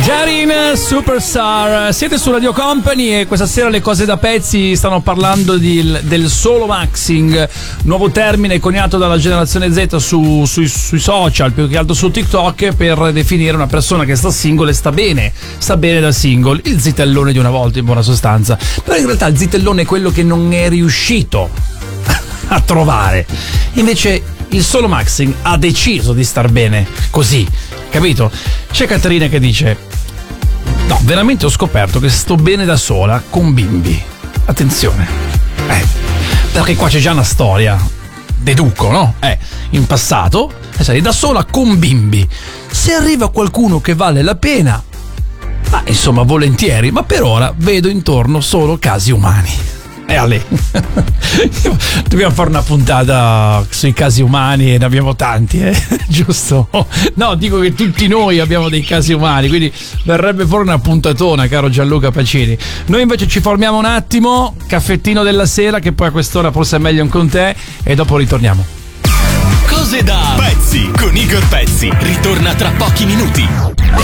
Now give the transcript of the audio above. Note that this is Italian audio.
Jarin Superstar, siete su Radio Company e questa sera le cose da pezzi stanno parlando del solo maxing, nuovo termine coniato dalla generazione Z sui social, più che altro su TikTok, per definire una persona che sta single e sta bene da single, il zitellone di una volta in buona sostanza. Però in realtà il zitellone è quello che non è riuscito a trovare, invece il solo maxing ha deciso di star bene così, capito? C'è Caterina che dice: no, veramente ho scoperto che sto bene da sola con bimbi. Attenzione, perché qua c'è già una storia, deduco, no? In passato sei da sola con bimbi. Se arriva qualcuno che vale la pena, ma insomma volentieri, ma per ora vedo intorno solo casi umani. Ale, dobbiamo fare una puntata sui casi umani e ne abbiamo tanti, giusto? No, dico che tutti noi abbiamo dei casi umani, quindi verrebbe fuori una puntatona, caro Gianluca Pacini. Noi invece ci fermiamo un attimo, caffettino della sera, che poi a quest'ora forse è meglio con te, e dopo ritorniamo. Cose da pezzi con Igor Pezzi ritorna tra pochi minuti.